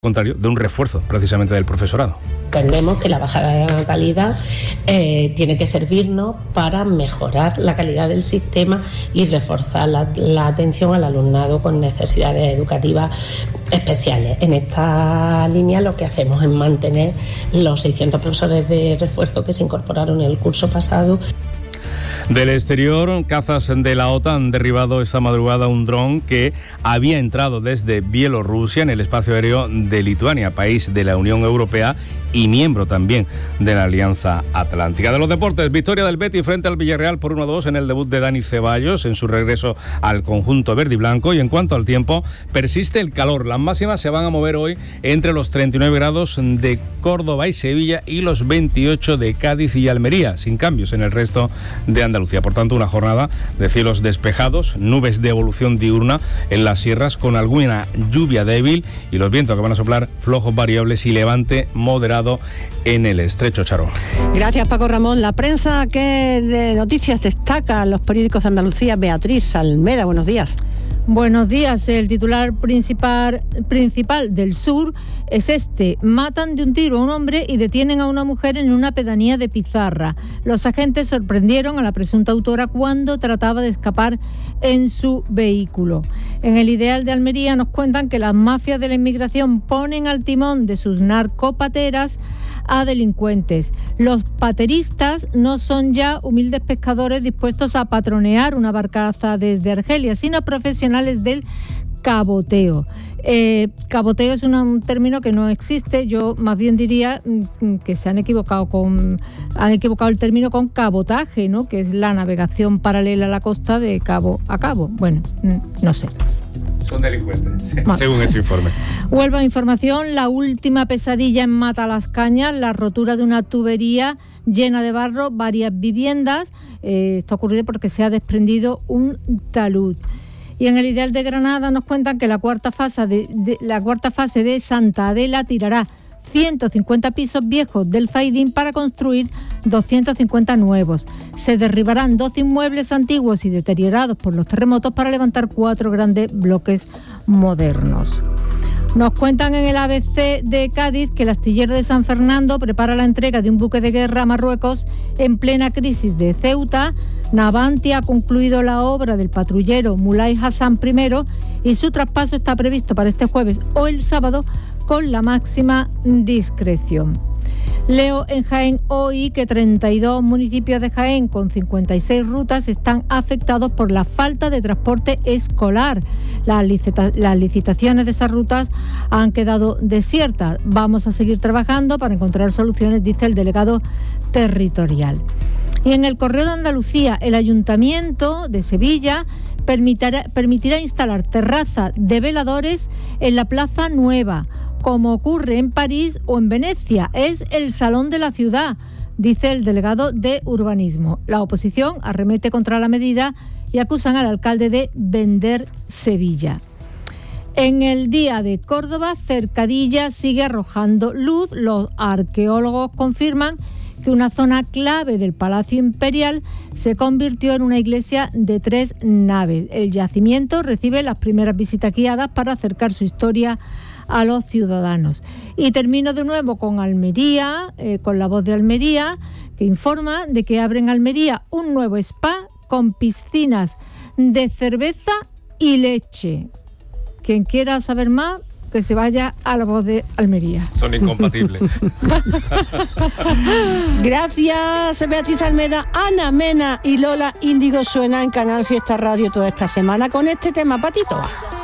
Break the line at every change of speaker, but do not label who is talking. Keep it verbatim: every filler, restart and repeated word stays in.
contrario, de un refuerzo precisamente del profesorado.
Entendemos que la bajada de la natalidad eh, tiene que servirnos para mejorar la calidad del sistema y reforzar la, la atención al alumnado con necesidades educativas especiales. En esta línea lo que hacemos es mantener los seiscientos profesores de refuerzo que se incorporaron en el curso pasado.
Del exterior, cazas de la OTAN han derribado esta madrugada un dron que había entrado desde Bielorrusia en el espacio aéreo de Lituania, país de la Unión Europea y miembro también de la Alianza Atlántica. De los deportes, victoria del Betis frente al Villarreal por uno a dos en el debut de Dani Ceballos en su regreso al conjunto verde y blanco. Y en cuanto al tiempo, persiste el calor. Las máximas se van a mover hoy entre los treinta y nueve grados de Córdoba y Sevilla y los veintiocho de Cádiz y Almería, sin cambios en el resto de Andalucía. Por tanto, una jornada de cielos despejados, nubes de evolución diurna en las sierras con alguna lluvia débil y los vientos que van a soplar flojos variables y levante moderado en el estrecho, Charo.
Gracias, Paco Ramón. La prensa que de noticias destaca los periódicos de Andalucía. Beatriz Almeda, buenos días.
Buenos días. El titular principal, principal del Sur es este: matan de un tiro a un hombre y detienen a una mujer en una pedanía de Pizarra. Los agentes sorprendieron a la presunta autora cuando trataba de escapar en su vehículo. En El Ideal de Almería nos cuentan que las mafias de la inmigración ponen al timón de sus narcopateras a delincuentes. Los pateristas no son ya humildes pescadores dispuestos a patronear una barcaza desde Argelia, sino profesionales del caboteo. Eh, caboteo es una, un término que no existe. Yo más bien diría mm, que se han equivocado con han equivocado el término con cabotaje, ¿no? Que es la navegación paralela a la costa de cabo a cabo. Bueno, mm, no sé.
Son delincuentes, bueno. Según ese informe.
Huelva Información, la última pesadilla en Matalascañas, la rotura de una tubería llena de barro, varias viviendas. Eh, esto ha ocurrido porque se ha desprendido un talud. Y en El Ideal de Granada nos cuentan que la cuarta fase de, de, la cuarta fase de Santa Adela tirará ciento cincuenta pisos viejos del Zaidín para construir doscientos cincuenta nuevos. Se derribarán doce inmuebles antiguos y deteriorados por los terremotos para levantar cuatro grandes bloques modernos. Nos cuentan en el A B C de Cádiz que el astillero de San Fernando prepara la entrega de un buque de guerra a Marruecos en plena crisis de Ceuta. Navantia ha concluido la obra del patrullero Mulay Hassan primero y su traspaso está previsto para este jueves o el sábado con la máxima discreción. Leo en Jaén hoy que treinta y dos municipios de Jaén con cincuenta y seis rutas están afectados por la falta de transporte escolar. Las, licita- las licitaciones de esas rutas han quedado desiertas. Vamos a seguir trabajando para encontrar soluciones, dice el delegado territorial. Y en el Correo de Andalucía, el Ayuntamiento de Sevilla permitirá, permitirá instalar terrazas de veladores en la Plaza Nueva, como ocurre en París o en Venecia. Es el salón de la ciudad, dice el delegado de Urbanismo. La oposición arremete contra la medida y acusan al alcalde de vender Sevilla. En el Día de Córdoba, Cercadilla sigue arrojando luz. Los arqueólogos confirman que una zona clave del Palacio Imperial se convirtió en una iglesia de tres naves. El yacimiento recibe las primeras visitas guiadas para acercar su historia a los ciudadanos. Y termino de nuevo con Almería, eh, con La Voz de Almería, que informa de que abre en Almería un nuevo spa con piscinas de cerveza y leche. Quien quiera saber más, que se vaya a La Voz de Almería.
Son incompatibles.
Gracias, Beatriz Almeda. Ana Mena y Lola Índigo suena en Canal Fiesta Radio toda esta semana con este tema, Patito.